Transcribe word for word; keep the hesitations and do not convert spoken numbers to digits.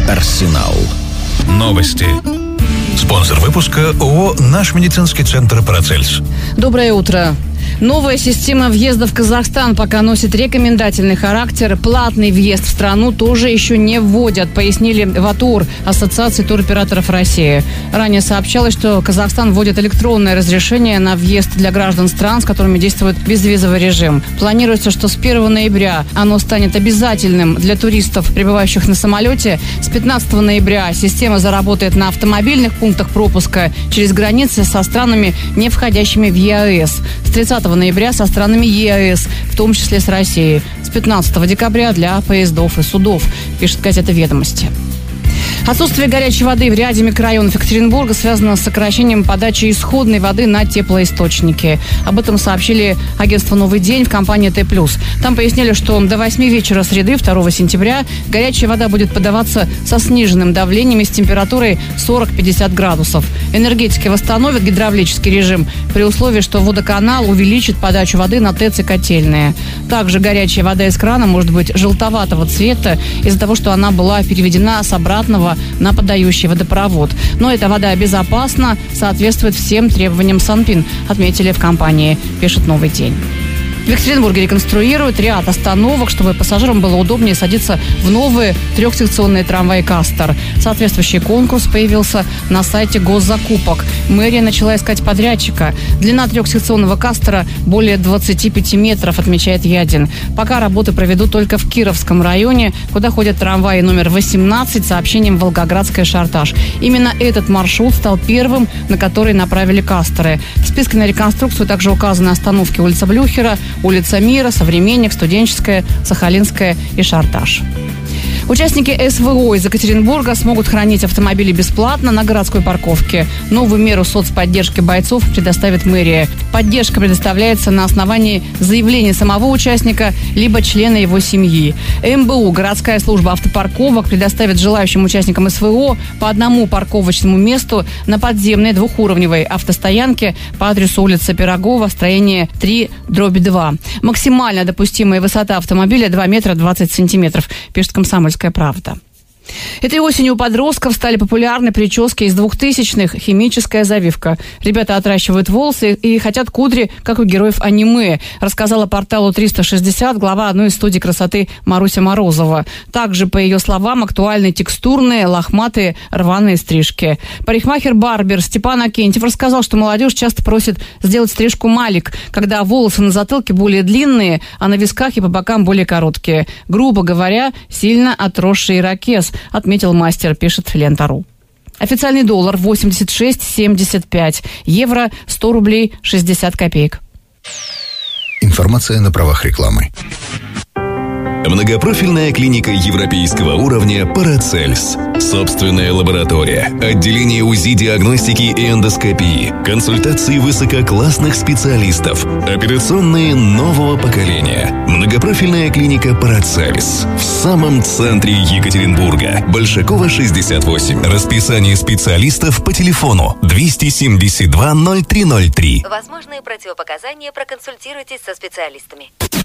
Арсенал. Новости. Спонсор выпуска ООО «Наш медицинский центр Парацельс». Доброе утро. Новая система въезда в Казахстан пока носит рекомендательный характер. Платный въезд в страну тоже еще не вводят, пояснили в АТУР, Ассоциации туроператоров России. Ранее сообщалось, что Казахстан вводит электронное разрешение на въезд для граждан стран, с которыми действует безвизовый режим. Планируется, что с первого ноября оно станет обязательным для туристов, прибывающих на самолете. С пятнадцатого ноября система заработает на автомобильных пунктах пропуска через границы со странами, не входящими в ЕАЭС. С тридцатого ноября со странами ЕАЭС, в том числе с Россией. С пятнадцатого декабря для поездов и судов, пишет газета «Ведомости». Отсутствие горячей воды в ряде микрорайонов Екатеринбурга связано с сокращением подачи исходной воды на теплоисточники. Об этом сообщили агентству «Новый день» в компании Т+. Там пояснили, что до восьми вечера среды, второго сентября, горячая вода будет подаваться со сниженным давлением и с температурой сорок-пятьдесят градусов. Энергетики восстановят гидравлический режим при условии, что водоканал увеличит подачу воды на ТЭЦ и котельные. Также горячая вода из крана может быть желтоватого цвета из-за того, что она была переведена с обратного на подающий водопровод. Но эта вода безопасна, соответствует всем требованиям Санпин, отметили в компании, пишет «Новый день». В Екатеринбурге реконструируют ряд остановок, чтобы пассажирам было удобнее садиться в новые трехсекционные трамваи «Кастор». Соответствующий конкурс появился на сайте госзакупок. Мэрия начала искать подрядчика. Длина трехсекционного «Кастора» более двадцати пяти метров, отмечает Ядин. Пока работы проведут только в Кировском районе, куда ходят трамваи номер восемнадцать с сообщением «Волгоградская Шартаж». Именно этот маршрут стал первым, на который направили «Касторы». В списке на реконструкцию также указаны остановки улица Блюхера, улица Мира, Современник, Студенческая, Сахалинская и Шартаж. Участники СВО из Екатеринбурга смогут хранить автомобили бесплатно на городской парковке. Новую меру соцподдержки бойцов предоставит мэрия. Поддержка предоставляется на основании заявления самого участника либо члена его семьи. МБУ, городская служба автопарковок, предоставит желающим участникам СВО по одному парковочному месту на подземной двухуровневой автостоянке по адресу улица Пирогова, строение три дробь два. Максимальная допустимая высота автомобиля два метра двадцать сантиметров, пишет «Комсомольская правда». Этой осенью у подростков стали популярны прически из двухтысячных, химическая завивка. Ребята отращивают волосы и хотят кудри, как у героев аниме, рассказала порталу триста шестьдесят глава одной из студий красоты Маруся Морозова. Также, по ее словам, актуальны текстурные, лохматые, рваные стрижки. Парикмахер-барбер Степан Акентьев рассказал, что молодежь часто просит сделать стрижку малик, когда волосы на затылке более длинные, а на висках и по бокам более короткие. Грубо говоря, сильно отросший ирокез, отметил мастер, пишет Лента.ру. Официальный доллар восемьдесят шесть семьдесят пять, евро сто рублей шестьдесят копеек. Информация на правах рекламы. Многопрофильная клиника европейского уровня «Парацельс». Собственная лаборатория, отделение УЗИ-диагностики и эндоскопии, консультации высококлассных специалистов, операционные нового поколения. Многопрофильная клиника «Парацельс» в самом центре Екатеринбурга. Большакова, шестьдесят восемь. Расписание специалистов по телефону двести семьдесят два ноль три ноль три. Возможные противопоказания, проконсультируйтесь со специалистами.